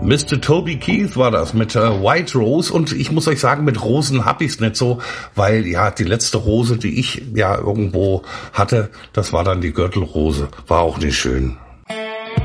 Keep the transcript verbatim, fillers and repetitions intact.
Mister Toby Keith war das mit äh, White Rose, und ich muss euch sagen, mit Rosen hab ich's nicht so, weil ja die letzte Rose, die ich ja irgendwo hatte, das war dann die Gürtelrose, war auch nicht schön.